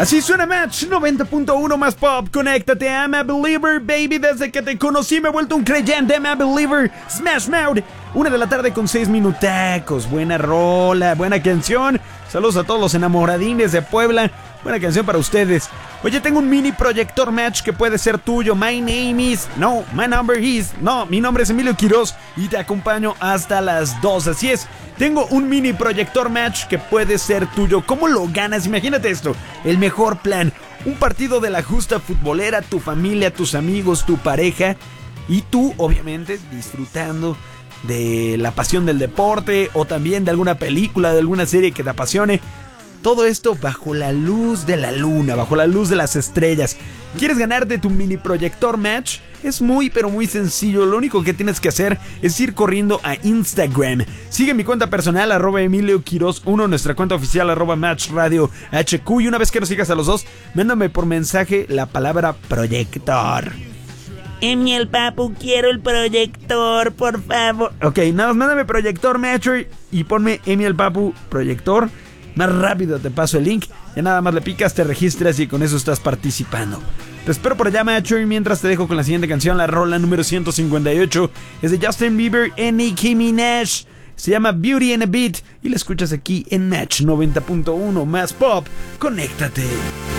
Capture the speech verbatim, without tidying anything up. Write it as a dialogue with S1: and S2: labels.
S1: Así suena Match noventa punto uno más pop. Conéctate a I'm a Believer, baby. Desde que te conocí me he vuelto un creyente. I'm a Believer, Smash Mouth. Una de la tarde con seis minutacos. Buena rola, buena canción. Saludos a todos los enamoradines de Puebla. Buena canción para ustedes. Oye, tengo un mini proyector Match que puede ser tuyo. My name is... No, my number is... No, mi nombre es Emilio Quiroz y te acompaño hasta las dos. Así es, tengo un mini proyector Match que puede ser tuyo. ¿Cómo lo ganas? Imagínate esto. El mejor plan. Un partido de la justa futbolera, tu familia, tus amigos, tu pareja y tú, obviamente, disfrutando de la pasión del deporte o también de alguna película, de alguna serie que te apasione. Todo esto bajo la luz de la luna, bajo la luz de las estrellas. ¿Quieres ganarte tu mini proyector Match? Es muy pero muy sencillo. Lo único que tienes que hacer es ir corriendo a Instagram. Sigue mi cuenta personal, arroba Emilio Quiroz uno, nuestra cuenta oficial, arroba Match Radio H Q. Y una vez que nos sigas a los dos, mándame por mensaje la palabra proyector.
S2: Emi el papu, quiero el proyector, por favor.
S1: Ok, nada más mándame proyector Match y ponme Emi el papu proyector. Más rápido te paso el link. Ya nada más le picas, te registras y con eso estás participando. Te espero por allá, Macho. Y mientras te dejo con la siguiente canción, la rola número ciento cincuenta y ocho. Es de Justin Bieber y Nicki Minaj. Se llama Beauty and a Beat. Y la escuchas aquí en Match noventa punto uno más pop. Conéctate.